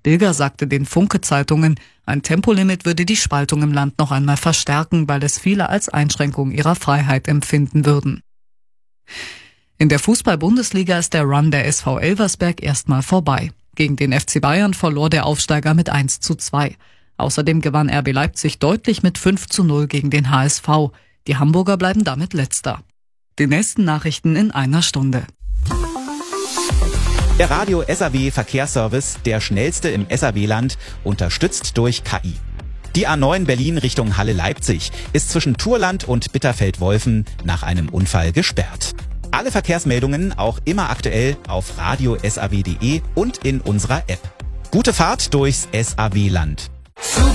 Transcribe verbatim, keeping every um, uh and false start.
Bilger sagte den Funke-Zeitungen, ein Tempolimit würde die Spaltung im Land noch einmal verstärken, weil es viele als Einschränkung ihrer Freiheit empfinden würden. In der Fußball-Bundesliga ist der Run der S V Elversberg erstmal vorbei. Gegen den F C Bayern verlor der Aufsteiger mit eins zu zwei. Außerdem gewann R B Leipzig deutlich mit fünf zu null gegen den H S V. Die Hamburger bleiben damit Letzter. Die nächsten Nachrichten in einer Stunde. Der Radio S A W Verkehrsservice, der schnellste im S A W-Land, unterstützt durch K I. Die A neun Berlin Richtung Halle-Leipzig ist zwischen Turland und Bitterfeld-Wolfen nach einem Unfall gesperrt. Alle Verkehrsmeldungen auch immer aktuell auf radio punkt s a w punkt d e und in unserer App. Gute Fahrt durchs S A W-Land.